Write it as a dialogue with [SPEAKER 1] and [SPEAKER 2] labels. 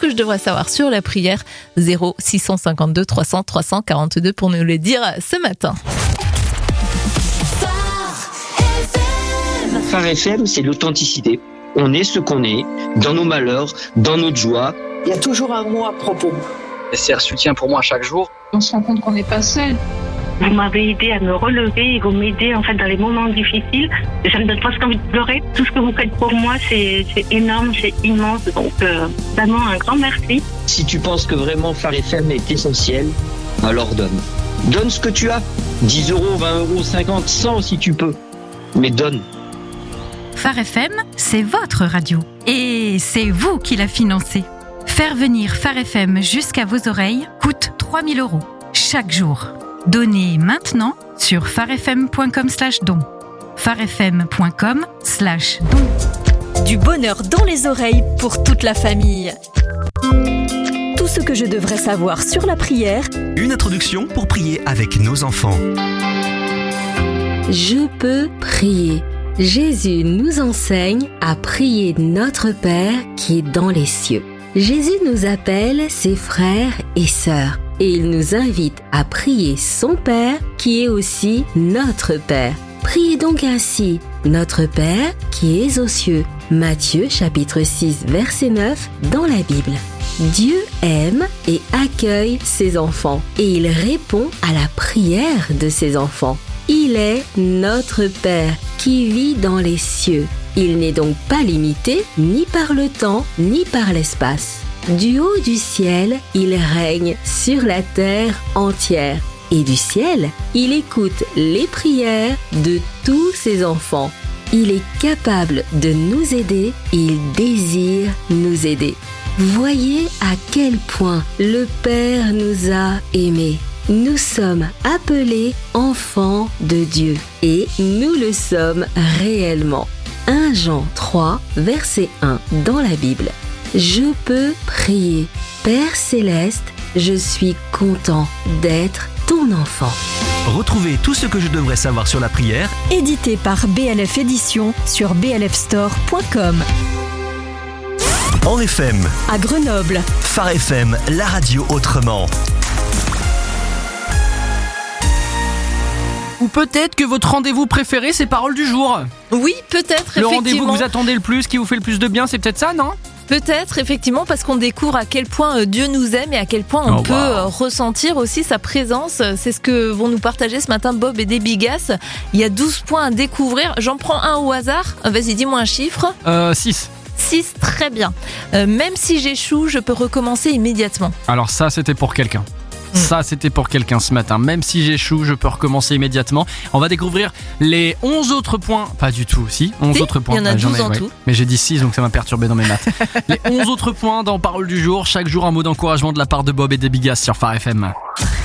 [SPEAKER 1] que je devrais savoir sur la prière. 0652 300 342 pour nous le dire ce matin.
[SPEAKER 2] Phare FM, c'est l'authenticité. On est ce qu'on est, dans nos malheurs, dans notre joie.
[SPEAKER 3] Il y a toujours un mot à propos.
[SPEAKER 4] C'est un soutien pour moi chaque jour.
[SPEAKER 5] On se rend compte qu'on n'est pas seul.
[SPEAKER 6] Vous m'avez aidé à me relever et vous m'aidez en fait dans les moments difficiles. Ça me donne presque envie de pleurer. Tout ce que vous faites pour moi, c'est énorme, c'est immense. Donc vraiment un grand merci.
[SPEAKER 2] Si tu penses que vraiment Phare FM est essentiel, alors donne. Donne ce que tu as. 10 €, 20 €, 50, 100 si tu peux. Mais donne.
[SPEAKER 7] Phare FM, c'est votre radio. Et c'est vous qui la financez. Faire venir Phare FM jusqu'à vos oreilles coûte 3 000 € chaque jour. Donnez maintenant sur pharefm.com/don. pharefm.com/don.
[SPEAKER 8] Du bonheur dans les oreilles pour toute la famille. Tout ce que je devrais savoir sur la prière.
[SPEAKER 9] Une introduction pour prier avec nos enfants.
[SPEAKER 10] Je peux prier. Jésus nous enseigne à prier notre Père qui est dans les cieux. Jésus nous appelle ses frères et sœurs et il nous invite à prier son Père qui est aussi notre Père. Priez donc ainsi, notre Père qui es aux cieux. Matthieu chapitre 6 verset 9 dans la Bible. Dieu aime et accueille ses enfants et il répond à la prière de ses enfants. Il est notre Père qui vit dans les cieux. Il n'est donc pas limité ni par le temps ni par l'espace. Du haut du ciel, il règne sur la terre entière. Et du ciel, il écoute les prières de tous ses enfants. Il est capable de nous aider et il désire nous aider. Voyez à quel point le Père nous a aimés. Nous sommes appelés enfants de Dieu et nous le sommes réellement. 1 Jean 3, verset 1 dans la Bible. Je peux prier. Père Céleste, je suis content d'être ton enfant.
[SPEAKER 9] Retrouvez tout ce que je devrais savoir sur la prière.
[SPEAKER 8] Édité par BLF Éditions sur blfstore.com.
[SPEAKER 9] En FM.
[SPEAKER 8] À Grenoble.
[SPEAKER 9] Phare FM, la radio autrement.
[SPEAKER 11] Ou peut-être que votre rendez-vous préféré, c'est Parole du jour.
[SPEAKER 1] Oui, peut-être,
[SPEAKER 11] Le
[SPEAKER 1] effectivement.
[SPEAKER 11] rendez-vous que vous attendez le plus, qui vous fait le plus de bien, c'est peut-être ça, non ?
[SPEAKER 1] Peut-être, effectivement, parce qu'on découvre à quel point Dieu nous aime et à quel point on peut ressentir aussi sa présence. C'est ce que vont nous partager ce matin Bob et Debbie Gass. Il y a 12 points à découvrir. J'en prends un au hasard. Vas-y, dis-moi un chiffre.
[SPEAKER 11] 6.
[SPEAKER 1] 6, très bien. Même si j'échoue, je peux recommencer immédiatement.
[SPEAKER 11] Alors ça, c'était pour quelqu'un. Ça, c'était pour quelqu'un ce matin. Même si j'échoue, je peux recommencer immédiatement. On va découvrir les 11 autres points. Pas du tout, si. 11 autres points.
[SPEAKER 1] Il y en a 12 en tout.
[SPEAKER 11] Mais j'ai dit 6, donc ça m'a perturbé dans mes maths. Les 11 autres points dans Parole du jour. Chaque jour, un mot d'encouragement de la part de Bob et Debbie Gass sur Phare FM.